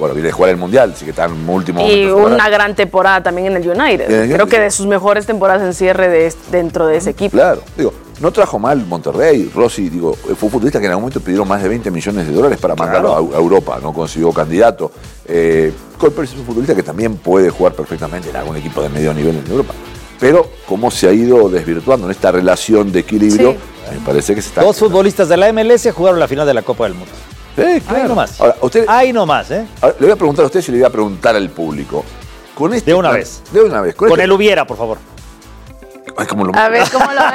Bueno, viene de jugar el Mundial, así que está en último Y momento. una gran temporada también en el United. Creo que de sus mejores temporadas en cierre dentro de ese equipo. Claro, digo, no trajo mal Monterrey. Rossi, digo, fue un futbolista que en algún momento pidieron más de 20 millones de dólares para mandarlo a Europa, no consiguió candidato. Colpers es un futbolista que también puede jugar perfectamente en algún equipo de medio nivel en Europa. Pero cómo se ha ido desvirtuando en esta relación de equilibrio, me parece que se está... Dos futbolistas de la MLS jugaron la final de la Copa del Mundo. Claro. Ahí nomás. Ahora, usted, ahí nomás, ahora, le voy a preguntar a usted si le voy a preguntar al público. Con este de una vez. De una vez. Con el hubiera, por favor. Ay, ¿cómo lo... A ver, ¿cómo lo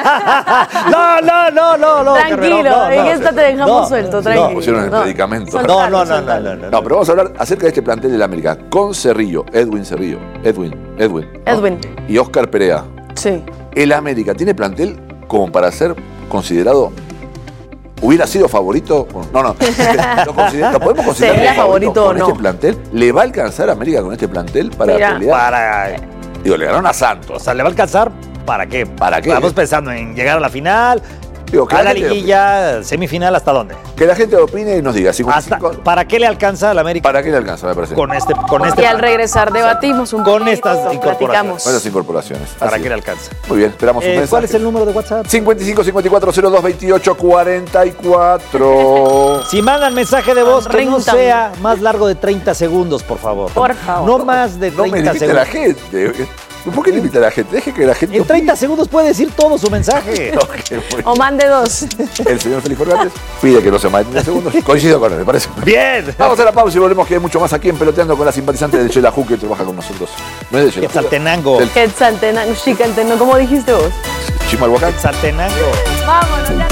No. Tranquilo, en esta te dejamos suelto, tranquilo. No, pusieron el predicamento. No, pero vamos a hablar acerca de este plantel de la América. Con Cerrillo, Edwin. Y Oscar Perea. Sí. ¿El América tiene plantel como para ser considerado... ¿Hubiera sido favorito? No. ¿Lo podemos considerar ¿Sería favorito o con no? este plantel? ¿Le va a alcanzar a América con este plantel para pelear? Digo, le ganaron a Santos. O sea, ¿le va a alcanzar para qué? ¿Para qué? Estamos pensando en llegar a la final, Digo, que a la liguilla, semifinal, ¿hasta dónde? Que la gente opine y nos diga. 55, ¿Para qué le alcanza a la América? ¿Para qué le alcanza, me parece? Con este Y al regresar debatimos un con poquito, estas incorporaciones. platicamos. Con esas incorporaciones. ¿Para Así qué le es. alcanza? Muy bien, esperamos un mensaje. ¿Cuál es el número de WhatsApp? 55 54 02 28 44. Si mandan mensaje de voz, que no Ringtone. sea más largo de 30 segundos, por favor. Por favor. No más de No me 30 limite a la segundos. gente. ¿Por qué limita a la gente? Deje que la gente... En 30 segundos puede decir todo su mensaje. O mande dos. El señor Félix Fernández pide que no sea más de 30 segundos. Coincido con él, me parece. Bien. Vamos a la pausa y volvemos, que hay mucho más aquí en Peloteando con la simpatizante de Xelajú que trabaja con nosotros. No es de Xelajú. Quetzaltenango. Del Quetzaltenango, Chicaltenango, ¿cómo dijiste vos? Chimalhuacán. Quetzaltenango. Vámonos, ya.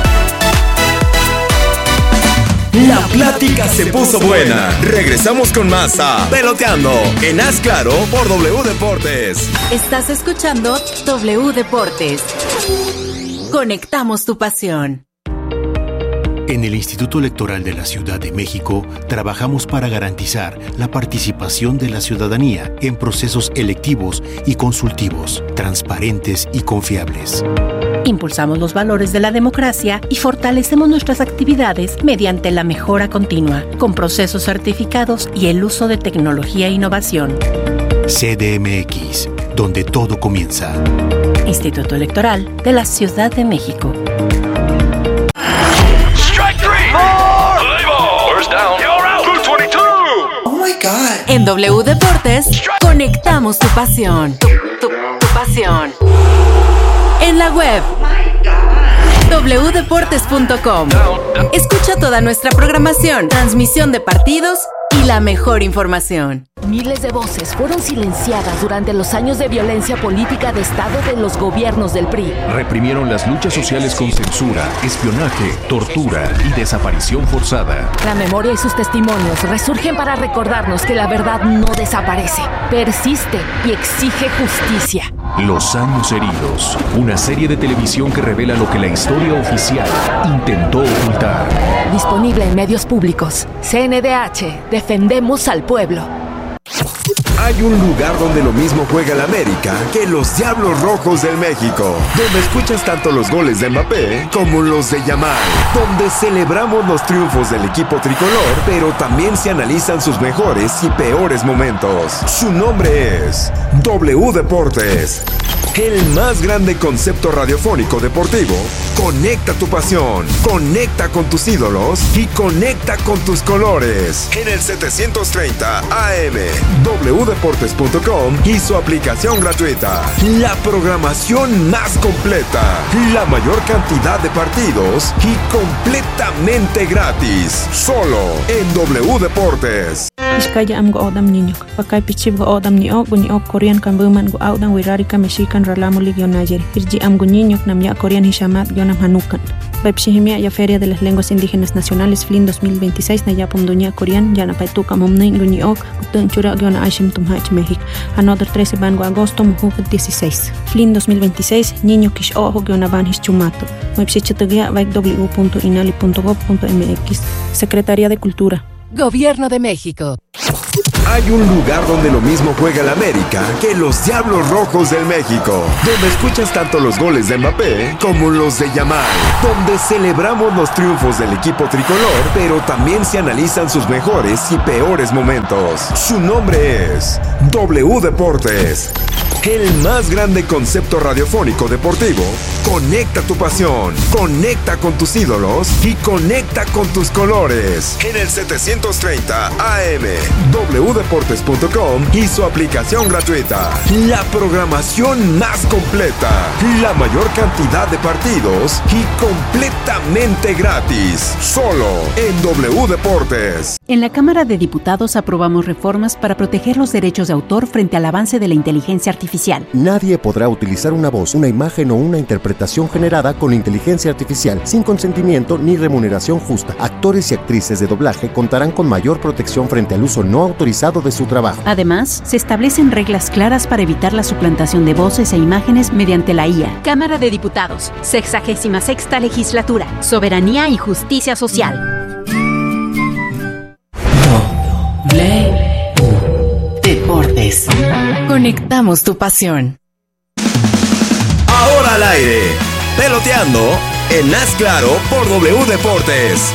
La plática se puso buena. Regresamos con más a Peloteando en Haz Claro por W Deportes. Estás escuchando W Deportes. Conectamos tu pasión. En el Instituto Electoral de la Ciudad de México trabajamos para garantizar la participación de la ciudadanía en procesos electivos y consultivos, transparentes y confiables. Impulsamos los valores de la democracia y fortalecemos nuestras actividades mediante la mejora continua, con procesos certificados y el uso de tecnología e innovación. CDMX, donde todo comienza. Instituto Electoral de la Ciudad de México. En W Deportes, conectamos tu pasión. Tu pasión. En la web wdeportes.com. Escucha toda nuestra programación, transmisión de partidos y la mejor información. Miles de voces fueron silenciadas durante los años de violencia política de Estado de los gobiernos del PRI. Reprimieron las luchas sociales con censura, espionaje, tortura y desaparición forzada. La memoria y sus testimonios resurgen para recordarnos que la verdad no desaparece, persiste y exige justicia. Los años heridos, una serie de televisión que revela lo que la historia oficial intentó ocultar. Disponible en medios públicos. CNDH, defendemos al pueblo. Hay un lugar donde lo mismo juega el América que los Diablos Rojos del México, donde escuchas tanto los goles de Mbappé como los de Yamal, donde celebramos los triunfos del equipo tricolor, pero también se analizan sus mejores y peores momentos. Su nombre es W Deportes. El más grande concepto radiofónico deportivo. Conecta tu pasión, conecta con tus ídolos y conecta con tus colores. En el 730 AM, wdeportes.com y su aplicación gratuita. La programación más completa, la mayor cantidad de partidos y completamente gratis. Solo en W Deportes. Iskaya am go odam niño, pakay pichib go odam ni ok Korean kan buman go audan wirari ka Mexican ralamo ligio nayer. Irji am go niño nam ya Korean hishamat yonam hanukan. Pepsihimia ya Feria de las Lenguas Indígenas Nacionales FLIN 2026 na yapum dunia Korean ya na paituka momnei guni ok utun chura yona ashim tumhach México. Another 13 ban go agosto muhuk 16. FLIN 2026 niño kish ojo yona ban his chumato. Mepsichatugia vaik w.inali.gov.mx. Secretaría de Cultura. Gobierno de México. Hay un lugar donde lo mismo juega el América que los Diablos Rojos del México, donde escuchas tanto los goles de Mbappé como los de Yamal, donde celebramos los triunfos del equipo tricolor, pero también se analizan sus mejores y peores momentos. Su nombre es W Deportes, el más grande concepto radiofónico deportivo. Conecta tu pasión, conecta con tus ídolos y conecta con tus colores. En el 730 AM, wdeportes.com y su aplicación gratuita. La programación más completa, la mayor cantidad de partidos y completamente gratis. Solo en W Deportes. En la Cámara de Diputados aprobamos reformas para proteger los derechos de autor frente al avance de la inteligencia artificial. Nadie podrá utilizar una voz, una imagen o una interpretación generada con inteligencia artificial sin consentimiento ni remuneración justa. Actores y actrices de doblaje contarán con mayor protección frente al uso no autorizado de su trabajo. Además, se establecen reglas claras para evitar la suplantación de voces e imágenes mediante la IA. Cámara de Diputados, 66ª Legislatura, Soberanía y Justicia Social. Deportes. Conectamos tu pasión. Ahora al aire, peloteando en Haz Claro por W Deportes.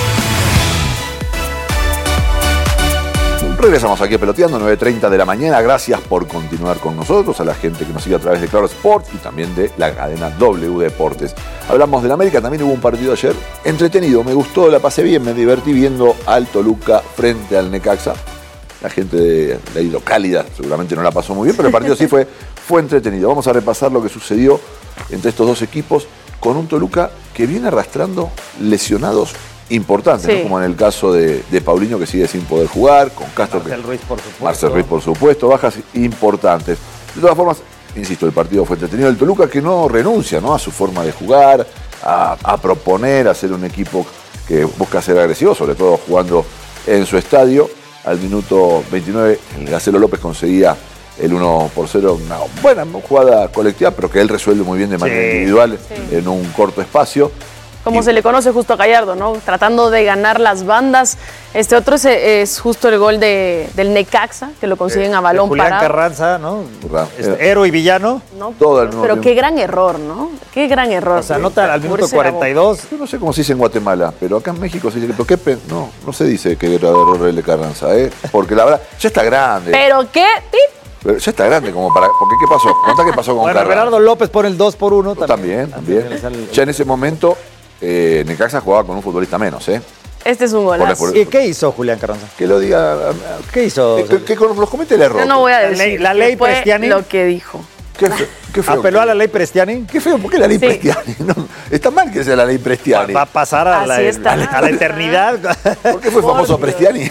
Regresamos aquí a Peloteando, 9:30 de la mañana. Gracias por continuar con nosotros, a la gente que nos sigue a través de Claro Sport y también de la cadena W Deportes. Hablamos del América, también hubo un partido ayer entretenido, me gustó, la pasé bien, me divertí viendo al Toluca frente al Necaxa. La gente de la Hidrocálida seguramente no la pasó muy bien, pero el partido sí fue entretenido. Vamos a repasar lo que sucedió entre estos dos equipos con un Toluca que viene arrastrando lesionados importantes, sí, ¿no? Como en el caso de Paulinho, que sigue sin poder jugar, con Castro, Marcel Ruiz, por supuesto. Marcel Ruiz, por supuesto, bajas importantes. De todas formas, insisto, el partido fue entretenido. El Toluca que no renuncia, ¿no?, a su forma de jugar, a proponer, a ser un equipo que busca ser agresivo, sobre todo jugando en su estadio. Al minuto 29, el Gacelo López conseguía el 1-0, una buena jugada colectiva, pero que él resuelve muy bien de manera individual en un corto espacio. Como se le conoce justo a Gallardo, ¿no? Tratando de ganar las bandas. Este otro es justo el gol del Necaxa, que lo consiguen a balón Julián parado. Carranza, ¿no? Héroe y villano. No, pero qué gran error, ¿no? Qué gran error. O sea, anota al minuto 42. Yo no sé cómo se dice en Guatemala, pero acá en México se dice que no se dice que era error el de Carranza, ¿eh? Porque la verdad, ya está grande. ¿Pero qué? Pero ya está grande como para... Porque ¿qué pasó? Contá qué pasó con Carranza. Berardo López pone el 2-1 también. Ya en ese momento... Necaxa jugaba con un futbolista menos, ¿eh? Este es un golazo. ¿Y qué hizo Julián Carranza? Que lo diga. ¿Qué hizo? Que los comete el error. Yo no voy a decir. La ley Prestiani. Lo que dijo. ¿Qué feo? ¿Apeló a la ley Prestiani? Qué feo, ¿por qué la ley Prestiani? No, está mal que sea la ley Prestiani. Va a pasar a la eternidad. ¿Por qué fue famoso Prestiani?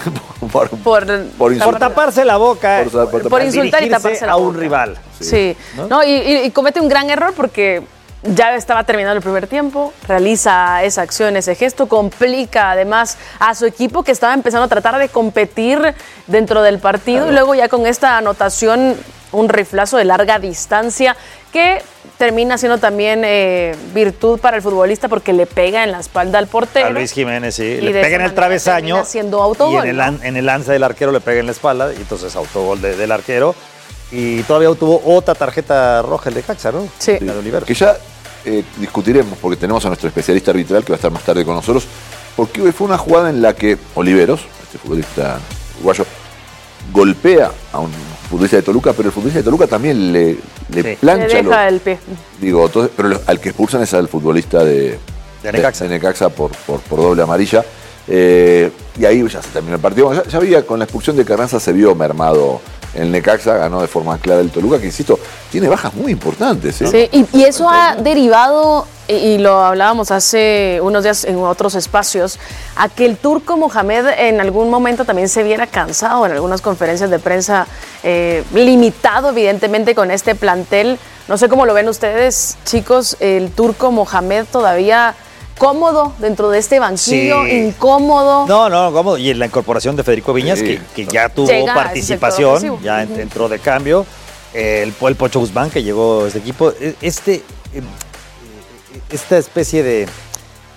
Por taparse la boca. Por insultar y taparse la boca a un rival. Sí. ¿No? Y comete un gran error porque ya estaba terminando el primer tiempo, realiza esa acción, ese gesto, complica además a su equipo que estaba empezando a tratar de competir dentro del partido, claro. Y luego ya con esta anotación, un riflazo de larga distancia que termina siendo también virtud para el futbolista porque le pega en la espalda al portero. A Luis Jiménez, sí. Le pega en el travesaño haciendo autogol, y en el lance del arquero le pega en la espalda y entonces autogol del arquero. Y todavía tuvo otra tarjeta roja el de Necaxa, ¿no? Sí. La de Oliveros. Que ya discutiremos, porque tenemos a nuestro especialista arbitral que va a estar más tarde con nosotros, porque hoy fue una jugada en la que Oliveros, este futbolista uruguayo, golpea a un futbolista de Toluca, pero el futbolista de Toluca también le plancha. Le deja el pie. Digo, entonces, pero al que expulsan es al futbolista de Necaxa por doble amarilla. Y ahí ya se terminó el partido. Ya había, con la expulsión de Carranza se vio mermado el Necaxa, ganó de forma clara el Toluca, que insisto, tiene bajas muy importantes. Sí, y eso ha derivado, y lo hablábamos hace unos días en otros espacios, a que el turco Mohamed en algún momento también se viera cansado en algunas conferencias de prensa, limitado evidentemente con este plantel. No sé cómo lo ven ustedes, chicos, el turco Mohamed todavía cómodo dentro de este banquillo, incómodo. No, cómodo. Y en la incorporación de Federico Viñas, que ya tuvo participación, ya entró de cambio. El Pocho Guzmán, que llegó a este equipo. Esta especie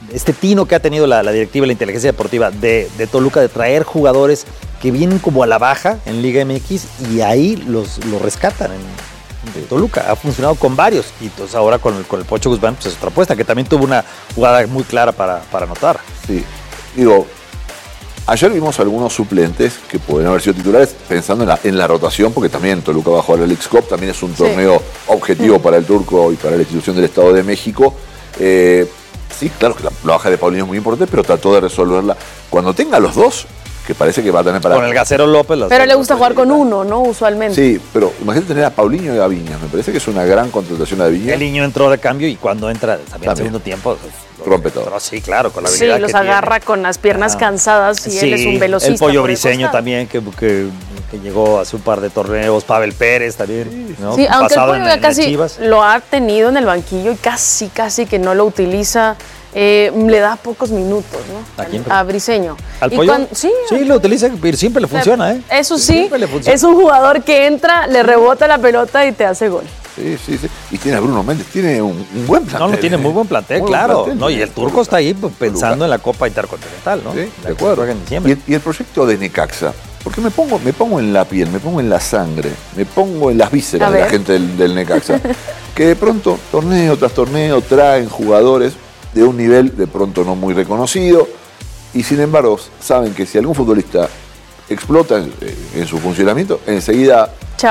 tino que ha tenido la directiva y la inteligencia deportiva de Toluca de traer jugadores que vienen como a la baja en Liga MX y ahí los rescatan en Toluca. Ha funcionado con varios y entonces ahora con el Pocho Guzmán pues es otra apuesta, que también tuvo una jugada muy clara para anotar. Sí, digo, ayer vimos algunos suplentes que pueden haber sido titulares pensando en la rotación, porque también Toluca va a jugar el Leagues Cup, también es un torneo objetivo para el Turco y para la institución del Estado de México. Sí, claro que la baja de Paulinho es muy importante, pero trató de resolverla. Cuando tenga los dos, que parece que va a tener para... Con el Gacero López. Pero le gusta jugar con uno, ¿no? Usualmente. Sí, pero imagínate tener a Paulinho y a Viñas. Me parece que es una gran contratación a Viñas. El niño entró de cambio y cuando entra también en segundo tiempo... rompe todo. Pero sí, claro, con la habilidad que los agarra con las piernas cansadas y él es un velocista. El Pollo Briseño también, que llegó hace un par de torneos. Pavel Pérez también, ¿no? Sí, aunque el Pollo ya casi lo ha tenido en el banquillo y casi que no lo utiliza. Le da pocos minutos, ¿no? A Briseño. ¿Al Pollo? Sí, lo utiliza, siempre le funciona, ¿eh? Eso sí, es un jugador que entra, le rebota la pelota y te hace gol. Sí. Y tiene a Bruno Méndez, tiene un buen plantel. No, tiene muy buen plantel, claro. Y el Turco está ahí pensando en la Copa Intercontinental, ¿no? Sí, de acuerdo. Y el proyecto de Necaxa, porque me pongo en la piel, me pongo en la sangre, me pongo en las vísceras de la gente del Necaxa, que de pronto, torneo tras torneo, traen jugadores de un nivel de pronto no muy reconocido, y sin embargo saben que si algún futbolista explota en su funcionamiento, enseguida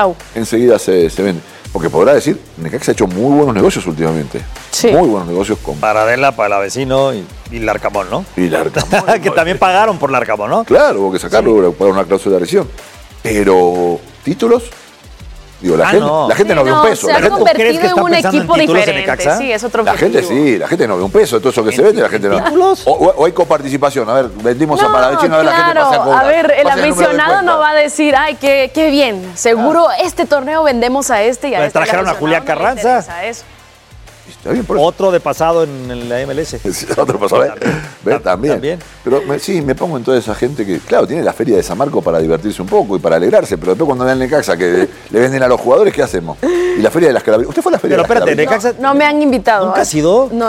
se vende. Porque podrá decir, Necaxa ha hecho muy buenos negocios últimamente. Sí. Muy buenos negocios con Paradela, Palavecino y Larcamón, ¿no? Y Larcamón. Que también pagaron por Larcamón, ¿no? Claro, hubo que sacarlo para una cláusula de adhesión. Pero, ¿títulos? Digo, la gente no ve un peso. Se ha convertido en un equipo diferente. Sí, es otro objetivo. La gente no ve un peso. Todo eso que se vende, la gente no. ¿Títulos? O hay coparticipación. A ver, vendimos a Palavecino, a ver, la gente pasa a cobrar. A ver, el aficionado no va a decir, ay, qué bien. Seguro este torneo vendemos a este y a este. Trajeron a Julián Carranza. Está bien, por eso. Otro de pasado en la MLS. Otro pasado. También. Pero me pongo en toda esa gente que, claro, tiene la feria de San Marcos para divertirse un poco y para alegrarse, pero después cuando vean Necaxa que le venden a los jugadores, ¿qué hacemos? Y la feria de las Calaveritas. ¿Usted fue a la feria de las Calaveritas? Necaxa. No me han invitado. ¿Nunca has ido? No.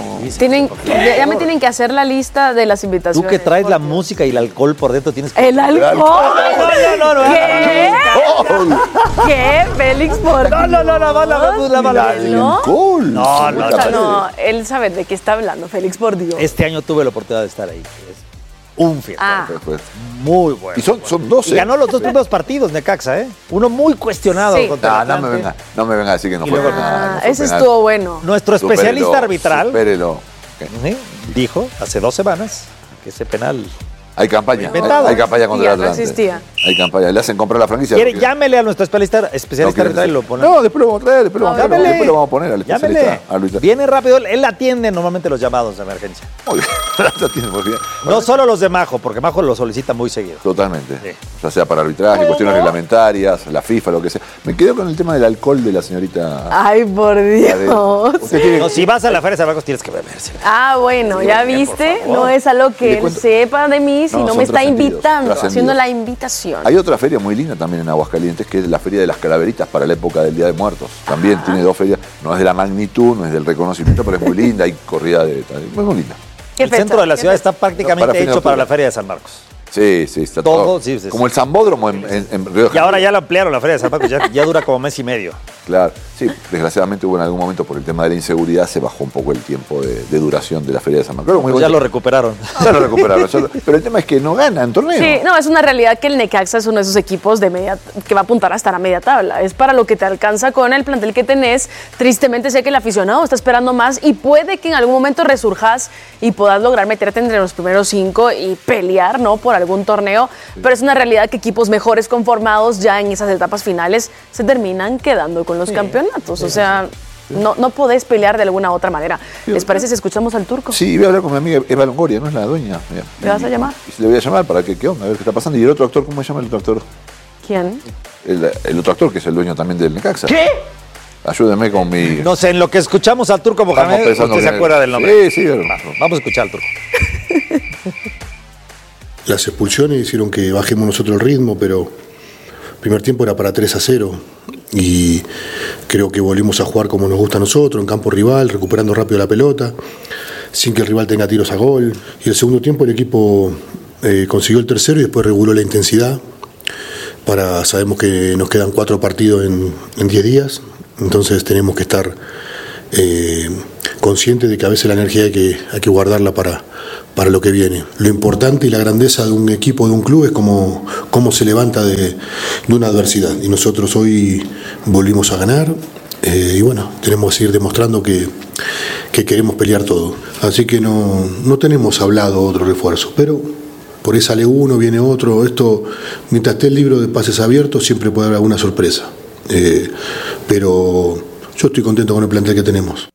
Ya me tienen que hacer la lista de las invitaciones. Tú que traes la música y el alcohol por dentro tienes que... ¿El alcohol? No. ¿Qué? ¿Qué? Félix, ¿por qué? ¿El alcohol? No, él sabe de qué está hablando, Félix, por Dios. Este año tuve la oportunidad de estar ahí. Es un fiesta. Muy bueno. Y son 12. Y ganó los dos primeros partidos Necaxa, ¿eh? Uno muy cuestionado. Sí. No me venga a decir que no fue nada. Ese estuvo bueno. Nuestro especialista arbitral dijo hace 2 semanas que ese penal... Hay campaña contra el Atlante. No existía. Hay campaña. Le hacen comprar la franquicia. Llámele a nuestro especialista arbitral y lo pone. No, después lo vamos a traer. Después lo vamos a poner al especialista arbitral. Viene rápido. Él atiende normalmente los llamados de emergencia. Muy bien. No solo los de Majo, porque Majo lo solicita muy seguido. Totalmente. Sí. Ya sea para arbitraje, cuestiones reglamentarias, la FIFA, lo que sea. Me quedo con el tema del alcohol de la señorita. Ay, por Dios. Si vas a la Feria de San Marcos tienes que beberse. Bueno, ya viste. No es algo que él sepa de mí, sino me está invitando, haciendo la invitación. Hay otra feria muy linda también en Aguascalientes, que es la Feria de las Calaveritas para la época del Día de Muertos. También tiene 2 ferias. No es de la magnitud, no es del reconocimiento, pero es muy linda. Hay corrida muy linda. El centro de la ciudad está prácticamente hecho para la Feria de San Marcos. Sí, está todo. Sí, como el Sambódromo en Río de Janeiro. Y ahora ya lo ampliaron la Feria de San Marcos, ya dura como mes y medio. Claro, sí, desgraciadamente hubo en algún momento por el tema de la inseguridad, se bajó un poco el tiempo de duración de la Feria de San Marcos. Ya lo recuperaron. Pero el tema es que no ganan torneo. Sí, no, es una realidad que el Necaxa es uno de esos equipos que va a apuntar a estar a media tabla. Es para lo que te alcanza con el plantel que tenés. Tristemente sé que el aficionado está esperando más y puede que en algún momento resurjas y puedas lograr meterte entre los primeros 5 y pelear, ¿no?, por algún torneo. Sí. Pero es una realidad que equipos mejores conformados ya en esas etapas finales se terminan quedando con los campeonatos. O sea, no podés pelear de alguna otra manera. ¿Les parece si escuchamos al Turco? Sí, voy a hablar con mi amiga Eva Longoria, ¿no es la dueña? ¿Le vas a llamar? Le voy a llamar para que qué onda, a ver qué está pasando. ¿Y el otro actor, cómo se llama el otro actor? ¿Quién? El otro actor que es el dueño también del Necaxa. ¿Qué? Ayúdeme con mi... No sé, en lo que escuchamos al Turco Mohamed, ¿usted se acuerda del nombre? Sí, vamos a escuchar al Turco. Las expulsiones hicieron que bajemos nosotros el ritmo, pero el primer tiempo era para 3-0 y creo que volvimos a jugar como nos gusta a nosotros, en campo rival, recuperando rápido la pelota. sin que el rival tenga tiros a gol. Y el segundo tiempo el equipo consiguió el tercero y después reguló la intensidad. Sabemos que nos quedan 4 partidos en 10 días, entonces tenemos que estar conscientes de que a veces la energía hay que guardarla para lo que viene. Lo importante y la grandeza de un equipo, de un club, es cómo se levanta de una adversidad. Y nosotros hoy volvimos a ganar y bueno, tenemos que seguir demostrando que queremos pelear todo. Así que no tenemos hablado otro refuerzo, pero por ahí sale uno, viene otro. Esto, mientras esté el libro de pases abiertos, siempre puede haber alguna sorpresa. Pero yo estoy contento con el plantel que tenemos.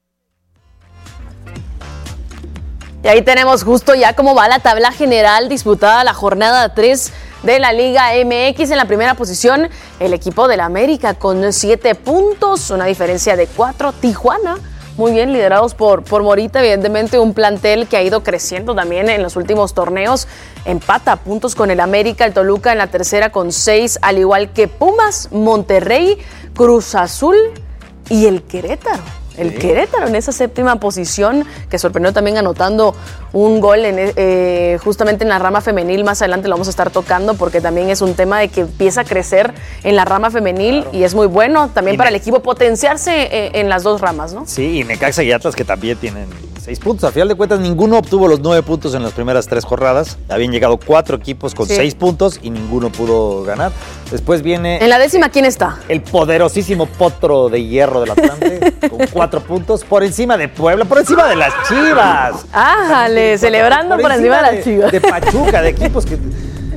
Y ahí tenemos justo ya cómo va la tabla general disputada la jornada 3 de la Liga MX. En la primera posición, el equipo del América con 7 puntos, una diferencia de 4. Tijuana, muy bien, liderados por Morita, evidentemente un plantel que ha ido creciendo también en los últimos torneos. Empata a puntos con el América, el Toluca en la tercera con 6, al igual que Pumas, Monterrey, Cruz Azul y el Querétaro. El Querétaro en esa séptima posición, que sorprendió también anotando un gol justamente en la rama femenil. Más adelante lo vamos a estar tocando porque también es un tema de que empieza a crecer en la rama femenil, claro. Y es muy bueno también para el equipo potenciarse en las dos ramas, ¿no? Sí, y Necaxa y Atlas que también tienen 6 puntos. Al final de cuentas, ninguno obtuvo los 9 puntos en las primeras 3 jornadas. Habían llegado 4 equipos con 6 puntos y ninguno pudo ganar. Después viene... ¿En la décima quién está? El poderosísimo Potro de Hierro del Atlante con 4 puntos por encima de Puebla, por encima de las Chivas. ¡Ájale! Celebrando por encima de las Chivas. De Pachuca, de equipos que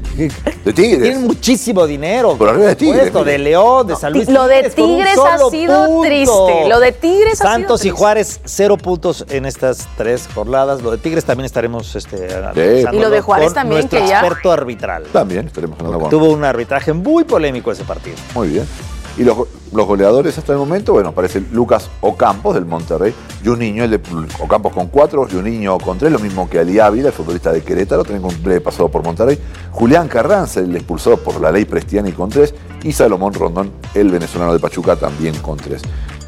de Tigres. Tienen muchísimo dinero. Por arriba de Tigres. De León, de San Luis. Lo de Tigres ha sido triste. Lo de Tigres ha sido Santos triste. Y Juárez, 0 puntos en estas 3 jornadas. Lo de Tigres también estaremos analizando. Y lo de Juárez también, nuestro que ya... experto arbitral. También estaremos hablando con... Tuvo un arbitraje muy polémico ese partido. Muy bien. Y los goleadores hasta el momento, bueno, aparece Lucas Ocampos del Monterrey, Juninho, el de Ocampos con 4, Juninho con 3, lo mismo que Ali Ávila, el futbolista de Querétaro, también con un breve pasado por Monterrey, Julián Carranza, el expulsado por la ley Prestiani con 3, y Salomón Rondón, el venezolano de Pachuca, también con 3.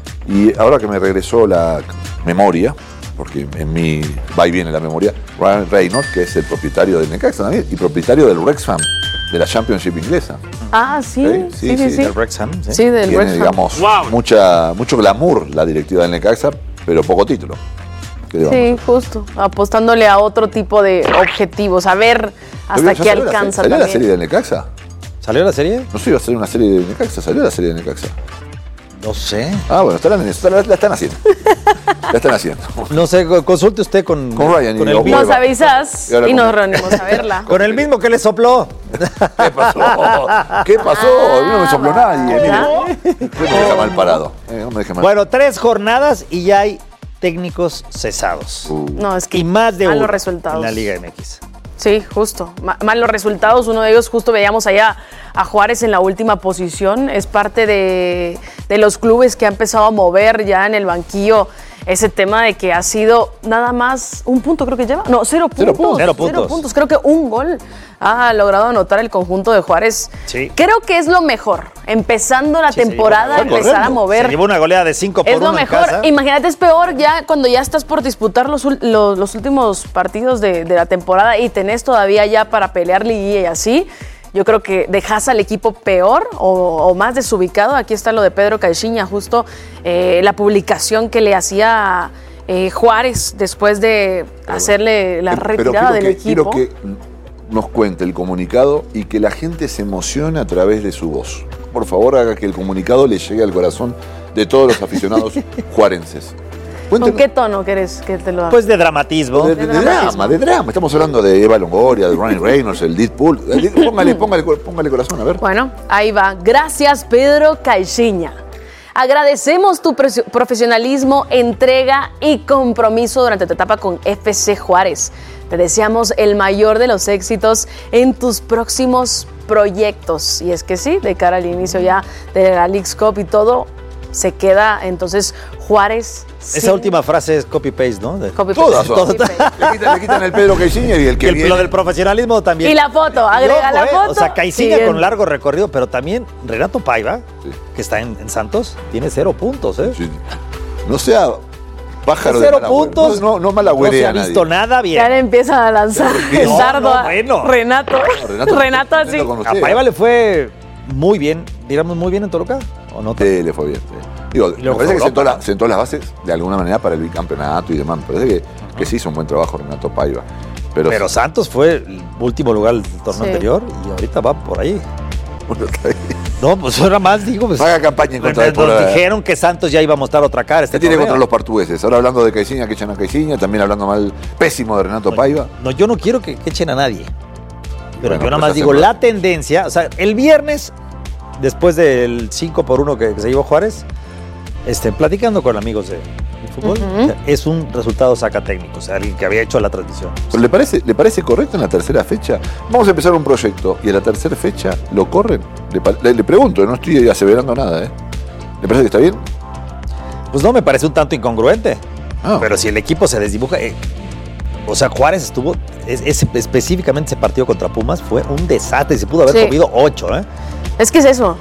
Y ahora que me regresó la memoria, porque en mí va y viene la memoria, Ryan Reynolds, que es el propietario del Necaxa también, y propietario del Wrexham, de la Championship inglesa. Ah, sí. Sí. Del Wrexham. Sí, del Tiene, Wrexham. digamos, mucho glamour la directiva del Necaxa, pero poco título. Sí, justo. Apostándole a otro tipo de objetivos. A ver hasta qué alcanza ¿Salió también. la serie del Necaxa? ¿Salió la serie? No sé, iba a ser una serie de Necaxa. ¿Salió la serie de Necaxa? No sé. Ah, bueno, la están haciendo. La están haciendo. No sé, consulte usted con Ryan. Con el nos avisas y nos reunimos a verla. Con el mismo que le sopló. ¿Qué pasó? ¿Qué pasó? No me sopló nadie. No me deja mal parado. No me deja mal. Bueno, 3 jornadas y ya hay técnicos cesados. No, es que y más de uno resultados en la Liga MX. Sí, justo. Malos resultados. Uno de ellos, justo veíamos allá a Juárez en la última posición. Es parte de los clubes que ha empezado a mover ya en el banquillo ese tema de que ha sido nada más un punto, creo que lleva. No, 0 puntos. 0 puntos. Creo que un gol ha logrado anotar el conjunto de Juárez. Sí. Creo que es lo mejor. Empezando la temporada, empezar a mover. Se llevó una goleada de 5 por 1 Es lo mejor. Imagínate, es peor ya cuando ya estás por disputar los últimos partidos de la temporada y tenés todavía ya para pelear liguilla y así. Yo creo que dejas al equipo peor o más desubicado. Aquí está lo de Pedro Caixinha, justo la publicación que le hacía Juárez después de hacerle la retirada del equipo. Quiero que nos cuente el comunicado y que la gente se emocione a través de su voz. Por favor, haga que el comunicado le llegue al corazón de todos los aficionados juarenses. ¿Con qué tono querés que te lo haga? Pues de dramatismo. De drama. Estamos hablando de Eva Longoria, de Ryan Reynolds, el Deadpool. Póngale corazón, a ver. Bueno, ahí va. Gracias, Pedro Caixinha. Agradecemos tu profesionalismo, entrega y compromiso durante tu etapa con FC Juárez. Te deseamos el mayor de los éxitos en tus próximos proyectos. Y es que sí, de cara al inicio ya de la Leagues Cup y todo, se queda entonces Juárez. Esa última frase es copy-paste, ¿no? Todas. Le quitan el Pedro Caixinha y el que viene. Lo del profesionalismo también. Y la foto, agrega la foto. O sea, Caixinha con largo recorrido, pero también Renato Paiva, que está en Santos, tiene 0 puntos, ¿eh? Sí. No sea Pájaro 0 de puntos. No se malagüerea ha visto nada bien. Ya le empieza a lanzar el dardo a bueno. Renato. Renato así. A Paiva le fue muy bien, digamos muy bien en Toluca, ¿o no? Sí, le fue bien. Sí. Digo, me parece que sentó las bases de alguna manera para el bicampeonato y demás. Me parece que sí hizo un buen trabajo Renato Paiva. Pero Santos fue el último lugar del torneo anterior y ahorita va por ahí. No, pues ahora más digo. Pues, haga campaña en contra de Nos dijeron que Santos ya iba a mostrar otra cara. ¿Qué tiene contra los portugueses? Ahora hablando de Caixinha, que echan a Caixinha, también hablando mal, pésimo de Renato Paiva. No, yo no quiero que echen a nadie. Pero Bueno, yo nada pues más digo, la tendencia, o sea, el viernes, después del 5-1 que se llevó Juárez, platicando con amigos de fútbol, o sea, es un resultado saca técnico, o sea, alguien que había hecho la transmisión. ¿Pero le parece correcto en la tercera fecha? Vamos a empezar un proyecto y en la tercera fecha lo corren. Le pregunto, no estoy aseverando nada, ¿eh? ¿Le parece que está bien? Pues no, me parece un tanto incongruente. Pero si el equipo se desdibuja, o sea, Juárez estuvo, específicamente ese partido contra Pumas fue un desastre, se pudo haber comido 8, ¿eh? Es que es eso,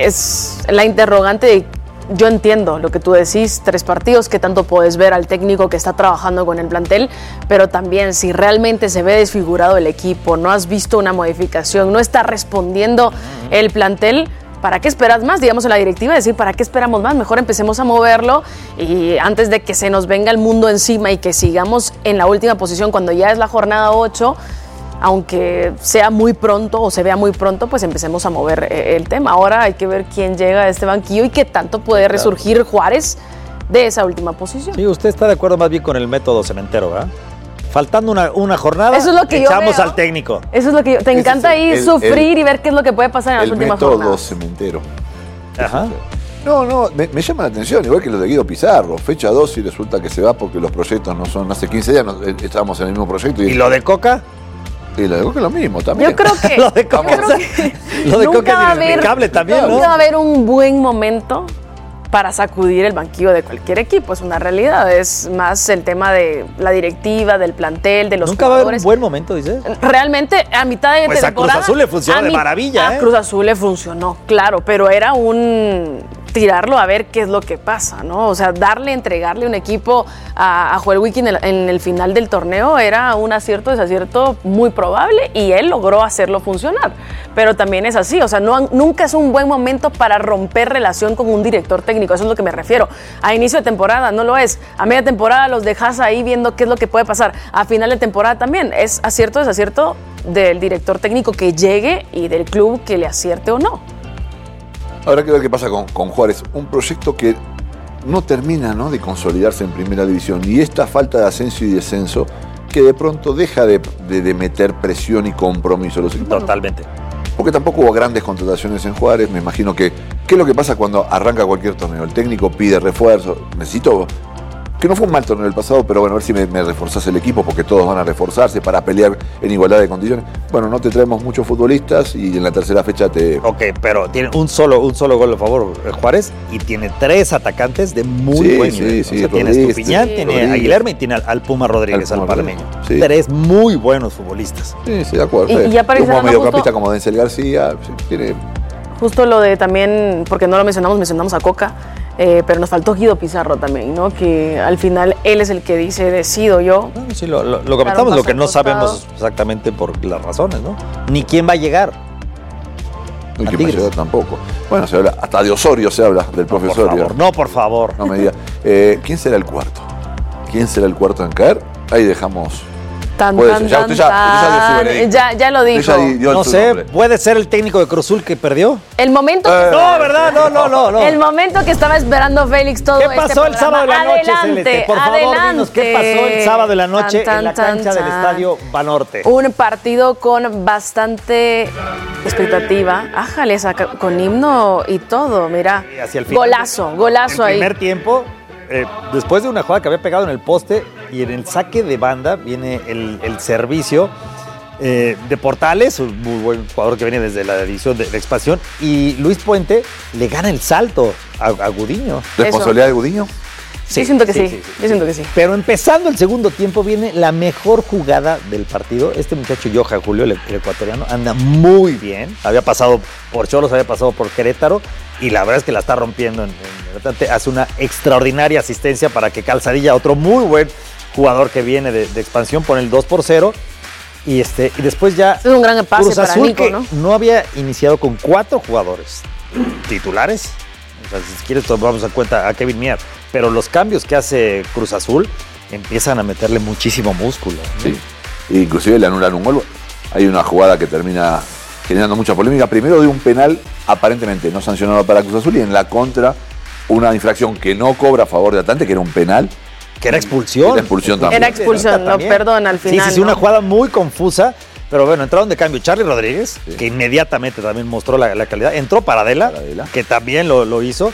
es la interrogante de. Yo entiendo lo que tú decís, 3 partidos, que tanto puedes ver al técnico que está trabajando con el plantel, pero también si realmente se ve desfigurado el equipo, no has visto una modificación, no está respondiendo el plantel, ¿para qué esperas más? Digamos en la directiva, decir, ¿para qué esperamos más? Mejor empecemos a moverlo y antes de que se nos venga el mundo encima y que sigamos en la última posición cuando ya es la jornada 8, aunque sea muy pronto o se vea muy pronto, pues empecemos a mover el tema. Ahora hay que ver quién llega a este banquillo y qué tanto puede resurgir Juárez de esa última posición. Sí, usted está de acuerdo más bien con el método cementero, ¿verdad? Faltando una jornada, eso es lo que echamos yo veo. Al técnico. Eso es lo que te encanta ahí sufrir y ver qué es lo que puede pasar en las últimas jornadas. El método cementero. Ajá. No, me llama la atención, igual que lo de Guido Pizarro. Fecha 2 y resulta que se va porque los proyectos no son. Hace 15 días estábamos en el mismo proyecto. ¿Y lo de Coca? Y lo de Coca es lo mismo también. Yo creo que, lo de Coca, lo de Coca es inexplicable también, ¿no? Nunca va a haber un buen momento para sacudir el banquillo de cualquier equipo, es una realidad. Es más el tema de la directiva, del plantel, de los ¿Nunca jugadores. va a haber un buen momento, dices? Realmente, a mitad de pues temporada... a Cruz Azul le funcionó de maravilla, A Cruz Azul le funcionó, claro, pero era un tirarlo a ver qué es lo que pasa, ¿no? O sea, entregarle un equipo a Joel Wiki en el final del torneo era un acierto, desacierto muy probable y él logró hacerlo funcionar. Pero también es así, o sea, nunca es un buen momento para romper relación con un director técnico, eso es lo que me refiero. A inicio de temporada no lo es, a media temporada los dejas ahí viendo qué es lo que puede pasar, a final de temporada también, es acierto, desacierto del director técnico que llegue y del club que le acierte o no. Habrá que ver qué pasa con Juárez, un proyecto que no termina, ¿no?, de consolidarse en primera división y esta falta de ascenso y descenso que de pronto deja de meter presión y compromiso a los equipos. Totalmente. Porque tampoco hubo grandes contrataciones en Juárez, me imagino que ¿qué es lo que pasa cuando arranca cualquier torneo? El técnico pide refuerzo, necesito, que no fue un mal torneo el pasado, pero bueno, a ver si me reforzás el equipo, porque todos van a reforzarse para pelear en igualdad de condiciones. Bueno, no te traemos muchos futbolistas y en la tercera fecha te... Ok, pero tiene un solo gol a favor Juárez y tiene 3 atacantes de muy buen nivel. Sí, o sea, tiene a Estupiñán, tiene a Aguilera y tiene al Puma Rodríguez, al panameño. Sí. 3 muy buenos futbolistas. Sí, de acuerdo. Y ya para como mediocampista como Denzel García, tiene... Justo lo de también, porque no lo mencionamos a Coca, pero nos faltó Guido Pizarro también, ¿no? Que al final él es el que dice, decido yo. Sí, lo comentamos, lo que no sabemos exactamente por las razones, ¿no? Ni quién va a llegar. Ni quién va a llegar tampoco. Bueno, se habla, hasta de Osorio se habla, del profesor. Por favor. No me diga. ¿Quién será el cuarto? ¿Quién será el cuarto en caer? Ahí dejamos... Ya lo dijo. No sé, puede ser el técnico de Cruz Azul que perdió. El momento que no. El momento que estaba esperando Félix todo ¿Qué pasó el sábado de la noche, Celeste? Por favor, dinos qué pasó el sábado de la noche en la cancha del Estadio Banorte. Un partido con bastante expectativa. Ájale, con himno y todo, mira. Hacia el final, golazo ahí. En primer tiempo, después de una jugada que había pegado en el poste y en el saque de banda viene el servicio de Portales, un muy buen jugador que viene desde la división de expansión, y Luis Puente le gana el salto a Gudiño. ¿Responsabilidad de Gudiño? Sí, yo siento que sí. Pero empezando el segundo tiempo viene la mejor jugada del partido. Este muchacho Johan Julio, el ecuatoriano, anda muy bien. Había pasado por Cholos, había pasado por Querétaro y la verdad es que la está rompiendo en El Atlante hace una extraordinaria asistencia para que Calzadilla, otro muy buen jugador que viene de expansión, pone el 2-0. Y después ya es un gran pase Cruz para Azul, Nico, que ¿no? había iniciado con 4 jugadores titulares. O sea, si quieres tomamos en cuenta a Kevin Mier, pero los cambios que hace Cruz Azul empiezan a meterle muchísimo músculo, ¿no? Sí, inclusive le anulan un gol. Hay una jugada que termina generando mucha polémica. Primero de un penal aparentemente no sancionado para Cruz Azul y en la contra una infracción que no cobra a favor de Atlante, que era un penal. Que era expulsión. Era expulsión también. Era expulsión, no, perdón, al final. Sí, una jugada muy confusa, pero bueno, entraron de cambio Charly Rodríguez, que inmediatamente también mostró la calidad. Entró Paradela, que también lo hizo.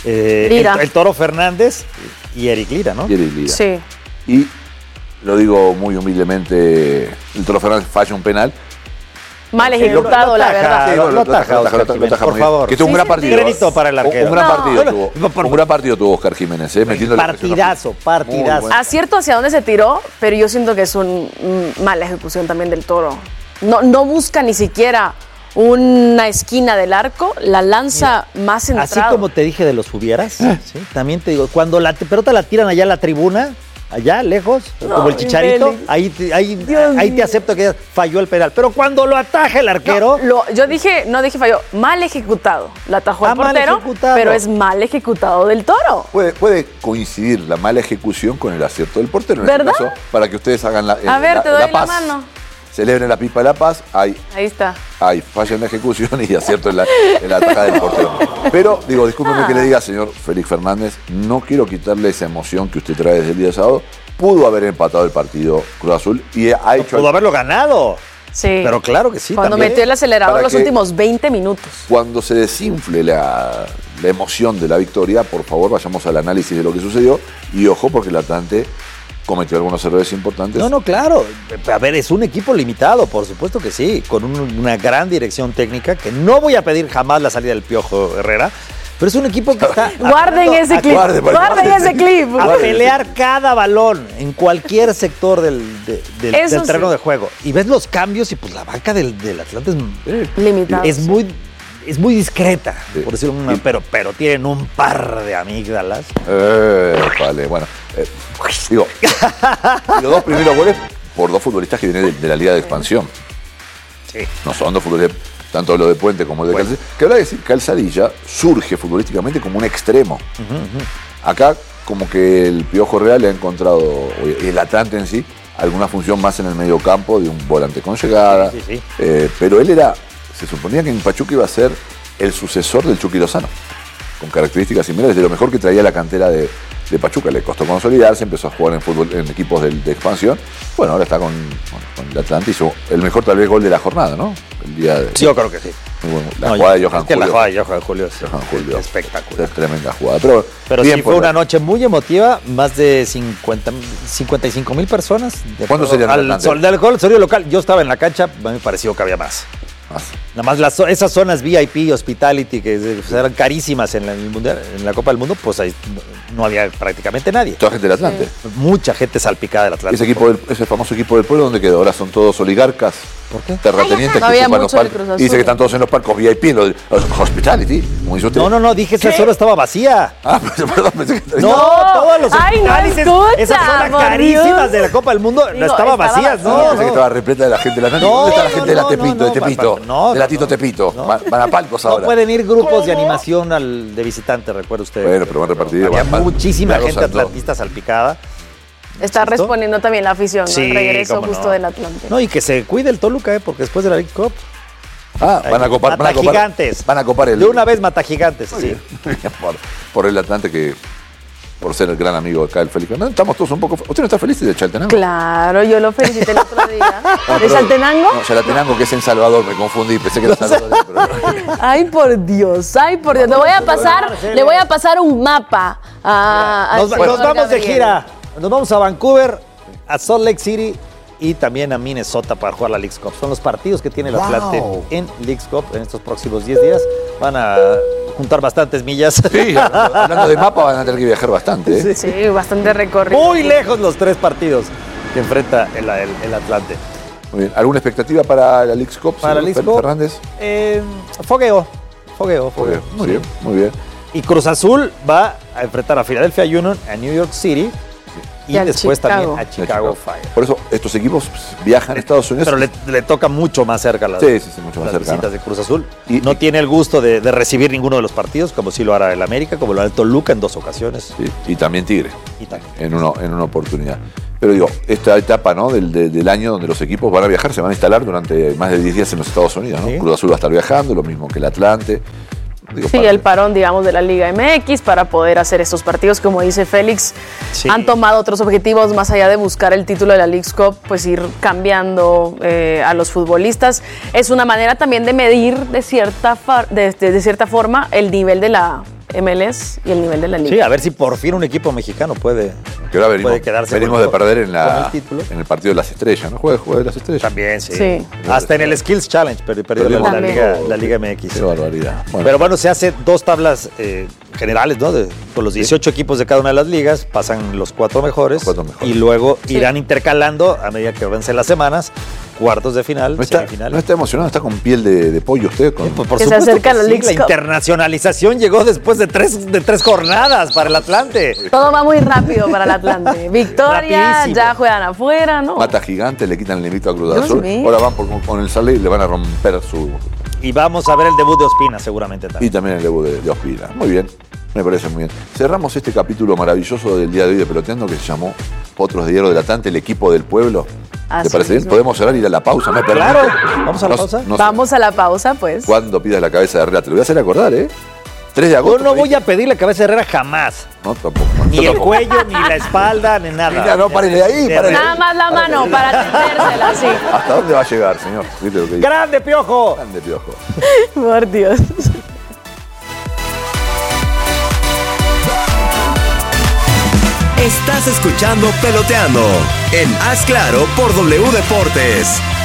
El Toro Fernández y Eric Lira, ¿no? Y Eric Lira. Sí. Y lo digo muy humildemente, el Toro Fernández falla un penal. Mal ejecutado, la verdad. Lo ataja, por favor. Que tuvo un gran partido. Crédito para el arquero. Un gran partido tuvo. Un gran partido tuvo Oscar Jiménez, partidazo. Acierto hacia dónde se tiró, pero yo siento que es una mala ejecución también del Toro. No busca ni siquiera una esquina del arco, la lanza más centrado. Así como te dije de los hubieras, ¿sí? También te digo, cuando la pelota la tiran allá a la tribuna, allá lejos, como el Chicharito, ahí te acepto que falló el penal. Pero cuando lo ataja el arquero... yo no dije falló, mal ejecutado. Lo atajó el portero, pero es mal ejecutado del Toro. Puede coincidir la mala ejecución con el acierto del portero. En ¿verdad? Este caso, para que ustedes hagan te doy la paz. mano. Celebren la pipa de la paz, ahí está. Hay falla en la ejecución y acierto en la atajada del portero. Pero, discúlpeme que le diga, señor Félix Fernández, no quiero quitarle esa emoción que usted trae desde el día de sábado. Pudo haber empatado el partido Cruz Azul y ha hecho... Pudo haberlo ganado. Sí. Pero claro que sí. Cuando también. metió el acelerador los últimos 20 minutos. Cuando se desinfle la emoción de la victoria, por favor, vayamos al análisis de lo que sucedió. Y ojo, porque el Atlante cometió algunos errores importantes. No, claro. A ver, es un equipo limitado, por supuesto que sí, con una gran dirección técnica, que no voy a pedir jamás la salida del Piojo Herrera, pero es un equipo que está... Guarden ese clip, guarden ese clip. A pelear cada balón en cualquier sector del terreno de juego. Y ves los cambios y pues la banca del Atlante es limitada. Es muy discreta, por decirlo una, pero tienen un par de amígdalas. Vale, bueno. Los dos primeros goles por dos futbolistas que vienen de la Liga de Expansión. Sí. No son dos futbolistas, tanto lo de Puente como de Calzadilla. Que habrá que decir, Calzadilla surge futbolísticamente como un extremo. Acá, como que el Piojo Real le ha encontrado, el Atlante en sí, alguna función más en el medio campo de un volante con llegada. Sí. Pero él se suponía que en Pachuca iba a ser el sucesor del Chucky Lozano, con características similares, de lo mejor que traía la cantera de Pachuca. Le costó consolidarse, empezó a jugar en equipos de expansión. Bueno, ahora está con el Atlante, hizo el mejor tal vez gol de la jornada, ¿no? El día de... Sí, yo creo que sí. Muy bueno. La jugada de Johan Julio. La jugada de Johan Julio es espectacular. Es tremenda jugada. Pero sí fue una noche muy emotiva, más de 55,000 personas. ¿Cuántos serían al Sorio local? Yo estaba en la cancha, me pareció que había más. Nada más esas zonas VIP, Hospitality, que eran carísimas en el mundial, en la Copa del Mundo, pues ahí no había prácticamente nadie. Toda gente del Atlante. Mucha gente salpicada del Atlante. Ese famoso equipo del pueblo, ¿dónde quedó? Ahora son todos oligarcas. ¿Por qué? Terratenientes no que había ocupan mucho los palcos. Y dice que están todos en los palcos VIP, en los Hospitality, como dice usted. No, dije esa zona estaba vacía. Perdón, pensé que... No, todos los hospitales, esas zonas carísimas de la Copa del Mundo no estaban vacías, ¿no? Pensé que estaba repleta de la gente del Atlante. ¿Dónde está la gente de la Tepito, de Tepito? De la Tito Tepito. Van a palcos ahora. No pueden ir grupos de animación de visitantes, recuerda usted. Bueno, pero van repartidos. Había muchísima gente atlantista salpicada. Está respondiendo también la afición, ¿no? Sí, El regreso justo del Atlante. No, y que se cuide el Toluca, porque después de la League Cup. Van a copar. Gigantes. Van a copar el... De una vez mata gigantes, sí. Por el Atlante que... Por ser el gran amigo acá, el Félix Fernández. Estamos todos un poco... ¿Usted no está feliz de Chaltenango? Claro, yo lo felicité el otro día. ¿De Chaltenango? No, Chaltenango, que es en Salvador, me confundí, pensé que era Salvador. Pero... Ay, por Dios. Le voy a pasar un mapa nos vamos de gira. Nos vamos a Vancouver, a Salt Lake City y también a Minnesota para jugar la Leagues Cup. Son los partidos que tiene el Atlante en Leagues Cup en estos próximos 10 días. Van a juntar bastantes millas. Sí, hablando de mapa, van a tener que viajar bastante. ¿eh? Sí, bastante recorrido. Muy lejos los 3 partidos que enfrenta el Atlante. Muy bien. ¿Alguna expectativa para la Leagues Cup? Para la Leagues Cup, Fernández. Fogueo. Muy bien. Y Cruz Azul va a enfrentar a Philadelphia Union, a New York City y después también a Chicago Fire. Por eso estos equipos viajan a Estados Unidos. Pero le toca mucho más cerca las visitas de Cruz Azul. Y no tiene el gusto de recibir ninguno de los partidos, como sí lo hará el América, como lo hará el Toluca en 2 ocasiones. Sí, y también Tigre. En una oportunidad. Pero digo, esta etapa, ¿no? del año donde los equipos van a viajar, se van a instalar durante más de 10 días en los Estados Unidos, ¿no? ¿Sí? Cruz Azul va a estar viajando, lo mismo que el Atlante. El parón, digamos, de la Liga MX para poder hacer estos partidos, como dice Félix, han tomado otros objetivos más allá de buscar el título de la Leagues Cup, pues ir cambiando a los futbolistas. Es una manera también de medir de cierta forma el nivel de la MLS y el nivel de la Liga. Sí, a ver si por fin un equipo mexicano puede quedarse. Venimos de perder en el partido de las estrellas, ¿no? Juego de las estrellas. También, sí. Hasta en el Skills Challenge perdió la Liga MX. Qué barbaridad. Bueno. Pero bueno, se hace 2 tablas generales, ¿no? Con los 18 equipos de cada una de las ligas, pasan los 4 mejores. Y luego irán intercalando a medida que avancen las semanas. Cuartos de final, semifinales. ¿No está emocionado? ¿Está con piel de pollo usted? Pues por supuesto se acerca la internacionalización llegó después de tres jornadas para el Atlante. Todo va muy rápido para el Atlante. Victoria, rapidísimo. Ya juegan afuera, ¿no? Mata gigante, le quitan el invicto a Cruz Azul. Ahora van con el Sale y le van a romper su... Y vamos a ver el debut de Ospina seguramente también. Y también el debut de Ospina. Muy bien, me parece muy bien. Cerramos este capítulo maravilloso del día de hoy de Peloteando que se llamó Potros de Hierro del Atlante, el equipo del pueblo. ¿Te parece bien? ¿Podemos cerrar y ir a la pausa? ¿Me permite? Claro. ¿Vamos a la pausa? Vamos a la pausa, pues. ¿Cuándo pidas la cabeza de Herrera? Te lo voy a hacer acordar, ¿eh? 3 de agosto. Yo no voy a pedir la cabeza de Herrera jamás. No, tampoco. Ni el cuello, ni la espalda, ni nada. Mira, no, párele de ahí. Nada más la mano para tendérsela así. ¿Hasta dónde va a llegar, señor? ¿Viste lo que dice? ¡Grande Piojo! Grande Piojo. Por Dios. Estás escuchando Peloteando en Haz Claro por W Deportes.